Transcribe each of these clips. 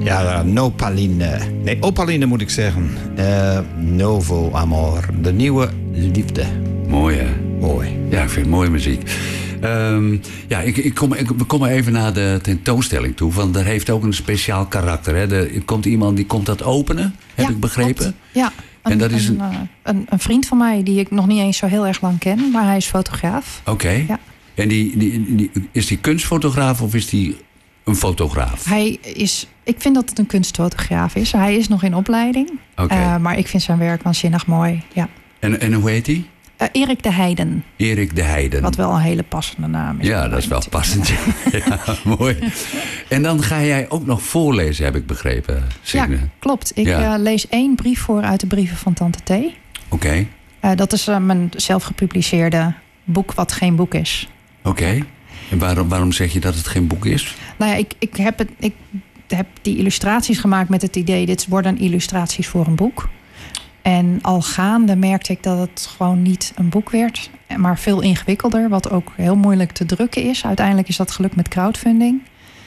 Ja, Nopaline. Nee, Opaline moet ik zeggen. Novo Amor. De nieuwe liefde. Mooi, hè? Mooi. Ja, ik vind het mooie muziek. We komen even naar de tentoonstelling toe. Want daar heeft ook een speciaal karakter. Hè? Er komt iemand die komt dat openen, heb ik begrepen. Klopt. Ja, en dat is een vriend van mij die ik nog niet eens zo heel erg lang ken. Maar hij is fotograaf. Oké. Ja. En is die kunstfotograaf of is die een fotograaf? Ik vind dat het een kunstfotograaf is. Hij is nog in opleiding. Okay. Maar ik vind zijn werk waanzinnig mooi. Ja. En hoe heet hij? Erik de Heiden. Erik de Heiden. Wat wel een hele passende naam is. Ja, dat is wel passend. Ja, mooi. En dan ga jij ook nog voorlezen, heb ik begrepen, Signe. Ja, klopt. Ik lees 1 brief voor uit de brieven van Tante T. Oké. Dat is mijn zelf gepubliceerde boek wat geen boek is. Oké. En waarom zeg je dat het geen boek is? Nou ja, ik heb die illustraties gemaakt met het idee... dit worden illustraties voor een boek. En al gaande merkte ik dat het gewoon niet een boek werd. Maar veel ingewikkelder, wat ook heel moeilijk te drukken is. Uiteindelijk is dat gelukt met crowdfunding.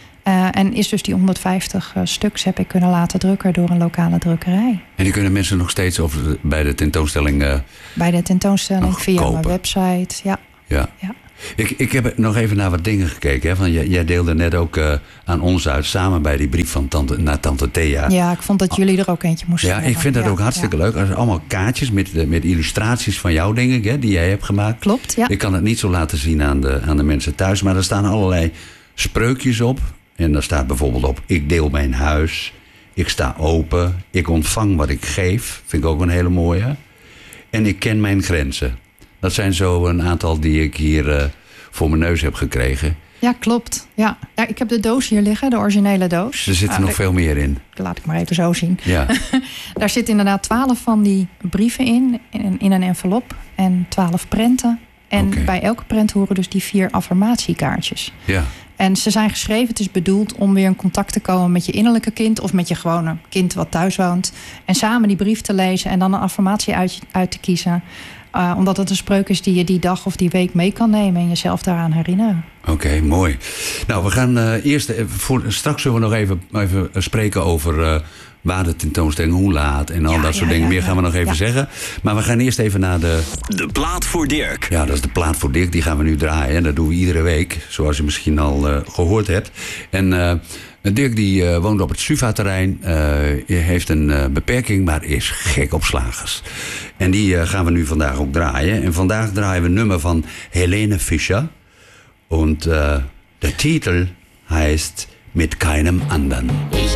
En is dus die 150 stuks heb ik kunnen laten drukken door een lokale drukkerij. En die kunnen mensen nog steeds bij de tentoonstelling... bij de tentoonstelling via kopen. mijn website, ja. Ik heb nog even naar wat dingen gekeken. Hè? Van, jij deelde net ook aan ons uit, samen bij die brief van naar Tante Thea. Ja, ik vond dat jullie er ook eentje moesten hebben. Ik vind dat ook hartstikke leuk. Er zijn allemaal kaartjes met illustraties van jouw dingen, hè, die jij hebt gemaakt. Klopt, ja. Ik kan het niet zo laten zien aan de mensen thuis. Maar er staan allerlei spreukjes op. En daar staat bijvoorbeeld op: ik deel mijn huis. Ik sta open. Ik ontvang wat ik geef. Vind ik ook een hele mooie. En ik ken mijn grenzen. Dat zijn zo een aantal die ik hier voor mijn neus heb gekregen. Ja, klopt. Ja, ik heb de doos hier liggen, de originele doos. Er zitten nog veel meer in. Laat ik maar even zo zien. Ja. Daar zitten inderdaad 12 van die brieven in een envelop. En 12 prenten. En bij elke prent horen dus die 4 affirmatiekaartjes. Ja. En ze zijn geschreven, het is bedoeld om weer in contact te komen met je innerlijke kind... of met je gewone kind wat thuis woont. En samen die brief te lezen en dan een affirmatie uit te kiezen... omdat het een spreuk is die je die dag of die week mee kan nemen... en jezelf daaraan herinneren. Oké, mooi. Nou, we gaan straks zullen we nog even spreken over... waar de tentoonstelling, hoe laat en al dat soort dingen. Meer gaan we nog even zeggen. Maar we gaan eerst even naar de... De plaat voor Dirk. Ja, dat is de plaat voor Dirk. Die gaan we nu draaien. En dat doen we iedere week. Zoals je misschien al gehoord hebt. En Dirk die woont op het Suva-terrein. Heeft een beperking, maar is gek op slagers. En die gaan we nu vandaag ook draaien. En vandaag draaien we een nummer van Helene Fischer. En de titel heet Mit keinem anderen.